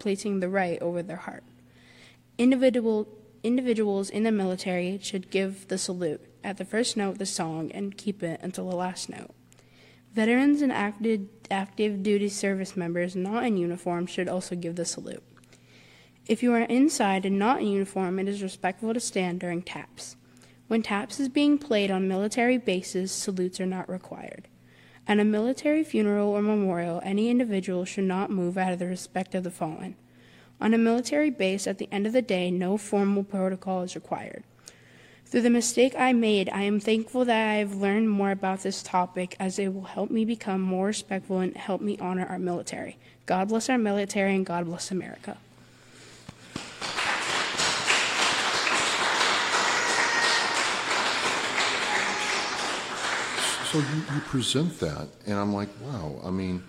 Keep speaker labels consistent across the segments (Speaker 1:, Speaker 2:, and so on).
Speaker 1: placing the right over their heart. Individuals in the military should give the salute at the first note of the song and keep it until the last note. Veterans and active duty service members not in uniform should also give the salute. If you are inside and not in uniform, it is respectful to stand during taps. When taps is being played on military bases, salutes are not required. At a military funeral or memorial, any individual should not move out of the respect of the fallen. On a military base, at the end of the day, no formal protocol is required. Through the mistake I made, I am thankful that I have learned more about this topic, as it will help me become more respectful and help me honor our military. God bless our military, and God bless America.
Speaker 2: So you present that, and I'm like, wow. I mean,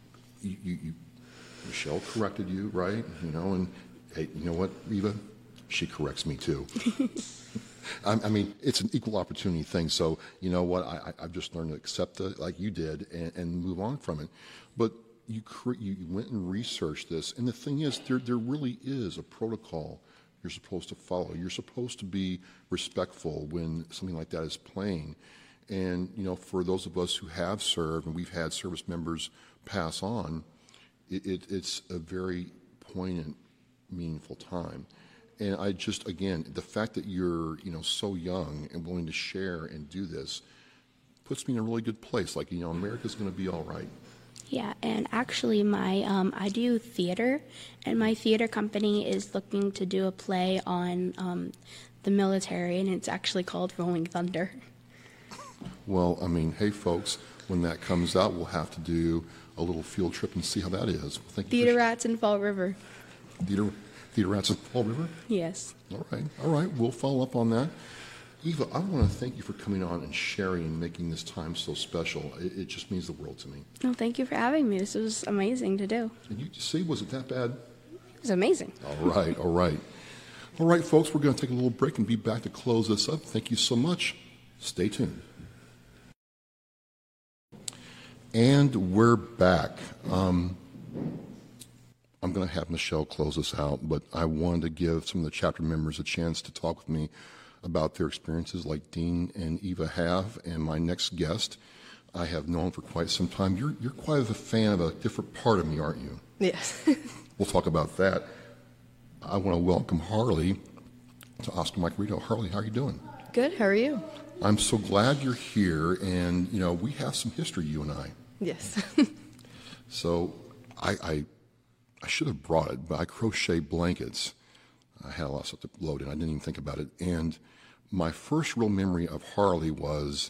Speaker 2: Michelle corrected you, right? And hey, you know what, Eva? She corrects me too. I mean, it's an equal opportunity thing. So you know what? I've just learned to accept it like you did and move on from it. But you went and researched this, and the thing is, there really is a protocol you're supposed to follow. You're supposed to be respectful when something like that is playing. And, for those of us who have served and we've had service members pass on, it's a very poignant, meaningful time. And I just, again, the fact that you're, so young and willing to share and do this puts me in a really good place. Like, America's going to be all right.
Speaker 1: Yeah, and actually I do theater, and my theater company is looking to do a play on the military, and it's actually called Rolling Thunder.
Speaker 2: Well, I mean, hey, folks, when that comes out, we'll have to do a little field trip and see how that is.
Speaker 1: Theater Rats in Fall River.
Speaker 2: Theater Rats in Fall River?
Speaker 1: Yes.
Speaker 2: All right. We'll follow up on that. Eva, I want to thank you for coming on and sharing and making this time so special. It just means the world to me.
Speaker 1: Oh, thank you for having me. This was amazing to do.
Speaker 2: And you see, was it that bad?
Speaker 1: It was amazing.
Speaker 2: All right. All right, folks, we're going to take a little break and be back to close this up. Thank you so much. Stay tuned. And we're back. I'm going to have Michelle close us out, but I wanted to give some of the chapter members a chance to talk with me about their experiences like Dean and Eva have. And my next guest, I have known for quite some time. You're quite a fan of a different part of me, aren't you?
Speaker 3: Yes.
Speaker 2: We'll talk about that. I want to welcome Harley to Oscar Mike Rito. Harley, how are you doing?
Speaker 3: Good. How are you?
Speaker 2: I'm so glad you're here, and we have some history, you and I.
Speaker 3: Yes.
Speaker 2: So I should have brought it, but I crochet blankets. I had a lot of stuff to load in. I didn't even think about it. And my first real memory of Harley was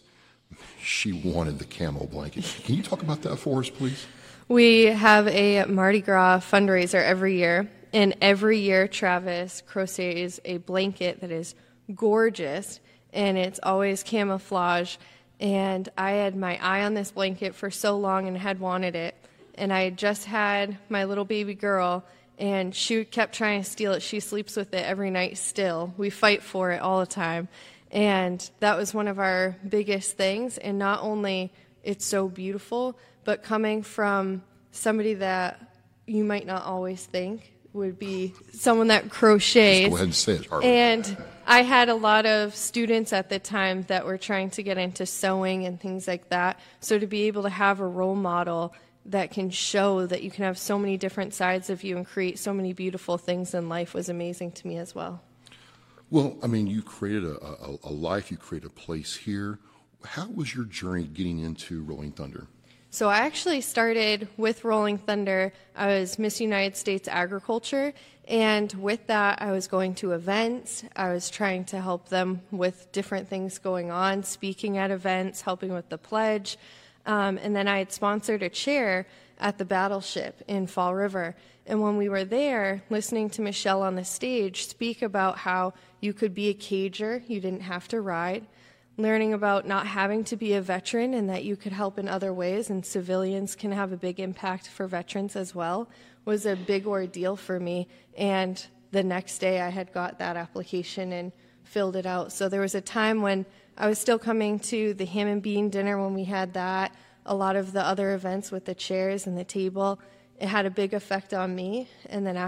Speaker 2: she wanted the camo blanket. Can you talk about that for us, please?
Speaker 3: We have a Mardi Gras fundraiser every year, and every year Travis crochets a blanket that is gorgeous, and it's always camouflage. And I had my eye on this blanket for so long and had wanted it. And I had just had my little baby girl, and she kept trying to steal it. She sleeps with it every night still. We fight for it all the time. And that was one of our biggest things. And not only it's so beautiful, but coming from somebody that you might not always think would be someone that crochets.
Speaker 2: Just go ahead and say it, Harley.
Speaker 3: And I had a lot of students at the time that were trying to get into sewing and things like that. So to be able to have a role model that can show that you can have so many different sides of you and create so many beautiful things in life was amazing to me as well.
Speaker 2: Well, I mean, you created a life, you created a place here. How was your journey getting into Rolling Thunder?
Speaker 3: So I actually started with Rolling Thunder. I was Miss United States Agriculture, and with that I was going to events. I was trying to help them with different things going on, speaking at events, helping with the pledge, and then I had sponsored a chair at the Battleship in Fall River. And when we were there, listening to Michelle on the stage speak about how you could be a cager, you didn't have to ride, learning about not having to be a veteran and that you could help in other ways, and civilians can have a big impact for veterans as well, was a big ordeal for me. And the next day I had got that application and filled it out. So there was a time when I was still coming to the ham and bean dinner when we had that, a lot of the other events with the chairs and the table. It had a big effect on me. And then